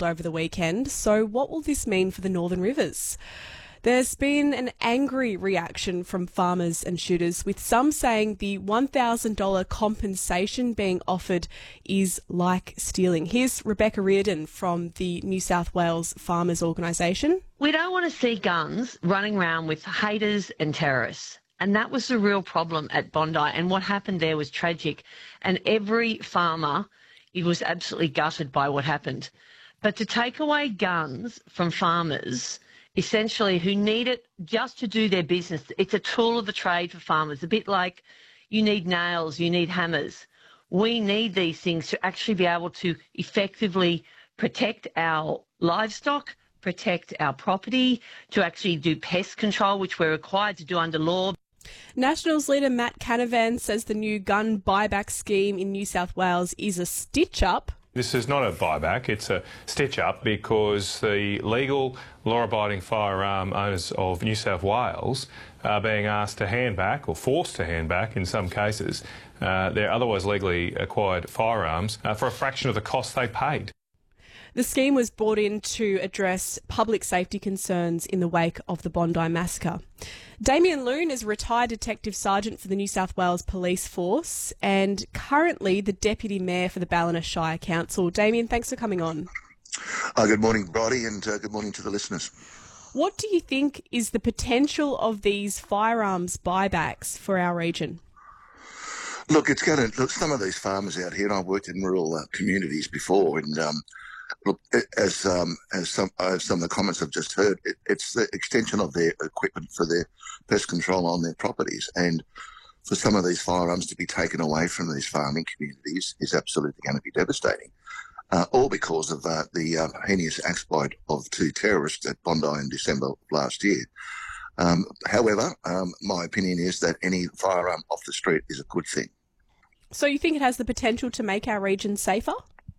over the weekend. So what will this mean for the Northern Rivers? There's been an angry reaction from farmers and shooters, with some saying the $1,000 compensation being offered is like stealing. Here's Rebecca Reardon from the New South Wales Farmers Organisation. We don't want to see guns running around with haters and terrorists. And that was the real problem at Bondi. And what happened there was tragic. And every farmer, he was absolutely gutted by what happened. But to take away guns from farmers, essentially, who need it just to do their business. It's a tool of the trade for farmers, a bit like you need nails, you need hammers. We need these things to actually be able to effectively protect our livestock, protect our property, to actually do pest control, which we're required to do under law. Nationals leader Matt Canavan says the new gun buyback scheme in New South Wales is a stitch-up. This is not a buyback, it's a stitch-up because the legal, law-abiding firearm owners of New South Wales are being asked to hand back, or forced to hand back in some cases, their otherwise legally acquired firearms for a fraction of the cost they paid. The scheme was brought in to address public safety concerns in the wake of the Bondi massacre. Damien Loon is a retired detective sergeant for the New South Wales Police Force and currently the Deputy Mayor for the Ballina Shire Council. Damien, thanks for coming on. Good morning, Brodie, and good morning to the listeners. What do you think is the potential of these firearms buybacks for our region? Look, some of these farmers out here, and I've worked in rural communities before, and look, as some of the comments I've just heard, it's the extension of their equipment for their pest control on their properties. And for some of these firearms to be taken away from these farming communities is absolutely going to be devastating, all because of the heinous exploit of two terrorists at Bondi in December last year. However, my opinion is that any firearm off the street is a good thing. So you think it has the potential to make our region safer?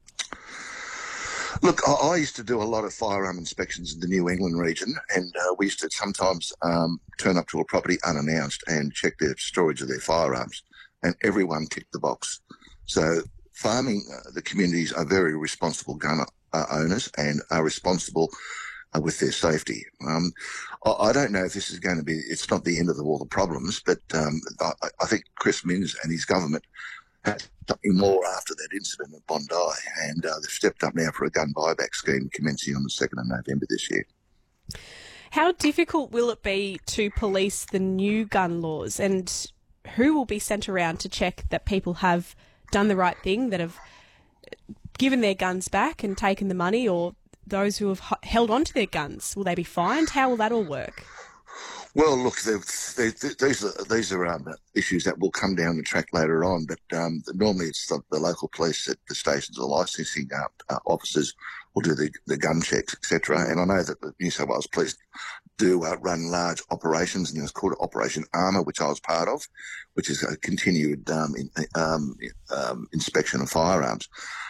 Look, I used to do a lot of firearm inspections in the New England region, and we used to sometimes turn up to a property unannounced and check the storage of their firearms, and everyone ticked the box. So farming, the communities are very responsible gun owners and are responsible with their safety. I don't know if this is going to be, it's not the end of all the problems, but I think Chris Minns and his government had something more after that incident at Bondi, and they've stepped up now for a gun buyback scheme commencing on the 2nd of November this year. How difficult will it be to police the new gun laws, and who will be sent around to check that people have done the right thing, that have given their guns back and taken the money, or those who have held on to their guns? Will they be fined? How will that all work? Well, look, these are issues that will come down the track later on, but normally it's the local police at the stations or licensing officers will do the gun checks, etc. And I know that the New South Wales Police do run large operations, and it's called Operation Armour, which I was part of, which is a continued inspection of firearms.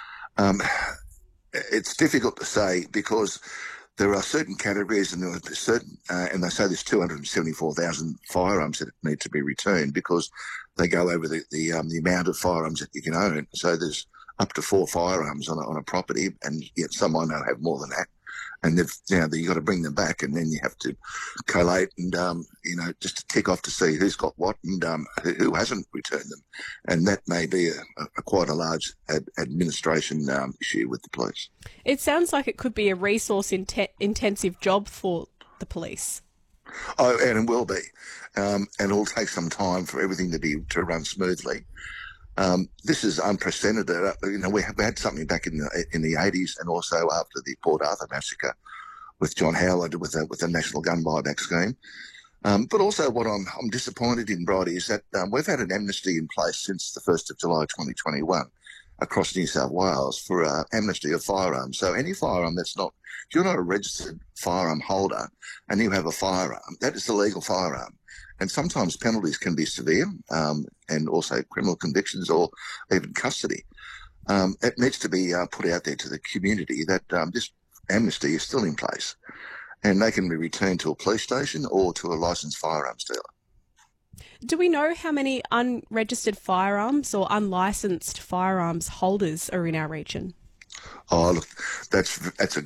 It's difficult to say because there are certain categories, and there are certain, and they say there's 274,000 firearms that need to be returned because they go over the amount of firearms that you can own. So there's up to 4 firearms on a property, and yet some might not have more than that. And you've got to bring them back, and then you have to collate and just to tick off to see who's got what and who hasn't returned them, and that may be quite a large administration issue with the police. It sounds like it could be a resource-intensive job for the police. Oh, and it will be, and it'll take some time for everything to run smoothly. This is unprecedented. We had something back in the 80s, and also after the Port Arthur massacre with John Howard with the National Gun Buyback Scheme. But also what I'm disappointed in, Brodie, is that we've had an amnesty in place since the 1st of July 2021 across New South Wales for amnesty of firearms. So any firearm if you're not a registered firearm holder and you have a firearm, that is a legal firearm. And sometimes penalties can be severe, and also criminal convictions or even custody. It needs to be put out there to the community that this amnesty is still in place, and they can be returned to a police station or to a licensed firearms dealer. Do we know how many unregistered firearms or unlicensed firearms holders are in our region? Oh, look, that's a